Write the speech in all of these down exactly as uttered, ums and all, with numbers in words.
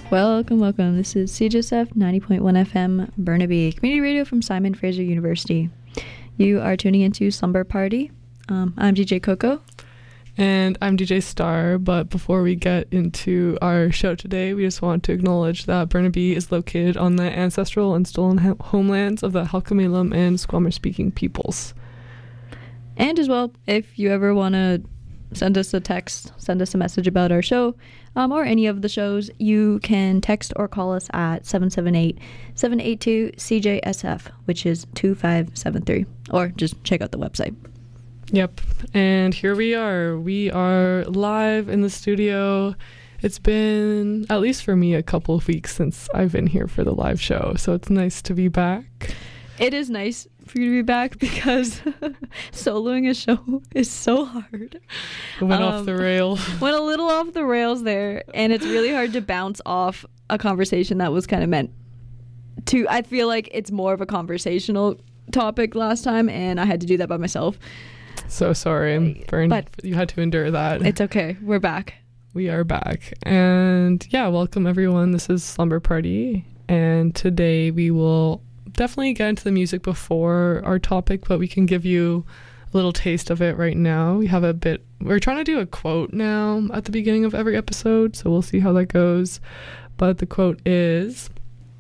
Welcome, welcome. This is C J S F ninety point one F M Burnaby, community radio from Simon Fraser University. You are tuning into Slumber Party. Um, I'm D J Coco. And I'm D J Star, but before we get into our show today, we just want to acknowledge that Burnaby is located on the ancestral and stolen ha- homelands of the Halkomelem and Squamish-speaking peoples. And as well, if you ever want to send us a text, send us a message about our show, um, or any of the shows, you can text or call us at seven seven eight, seven eight two, C J S F, which is two five seven three, or just check out the website. Yep, and here we are. We are live in the studio. It's been, at least for me, a couple of weeks since I've been here for the live show, so it's nice to be back. It is nice for you to be back because soloing a show is so hard. It went um, off the rail. Went a little off the rails there, and it's really hard to bounce off a conversation that was kind of meant to, I feel like it's more of a conversational topic last time, and I had to do that by myself. So sorry, Bern, but you had to endure that. It's okay. We're back. We are back. And yeah, welcome everyone. This is Slumber Party. And today we will definitely get into the music before our topic, but we can give you a little taste of it right now. We have a bit, we're trying to do a quote now at the beginning of every episode, so we'll see how that goes. But the quote is,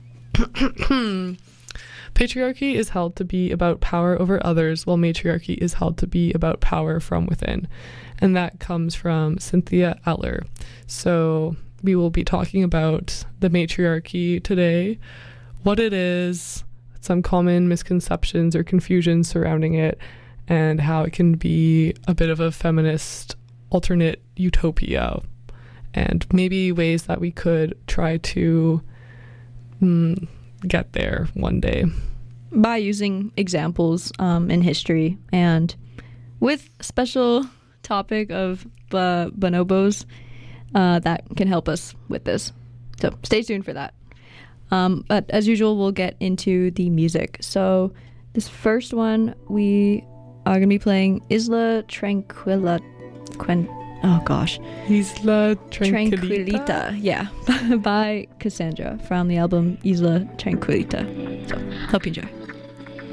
patriarchy is held to be about power over others, while matriarchy is held to be about power from within. And that comes from Cynthia Eller. So we will be talking about the matriarchy today, what it is, some common misconceptions or confusions surrounding it, and how it can be a bit of a feminist alternate utopia, and maybe ways that we could try to mm, get there one day. By using examples um, in history, and with special topic of uh, bonobos uh, that can help us with this. So stay tuned for that. Um, but as usual, we'll get into the music. So this first one, we are going to be playing Isla Tranquila. Quen, oh gosh. Isla Tranquilita. Tranquilita, yeah. By Cassandra from the album Isla Tranquilita. So hope you enjoy.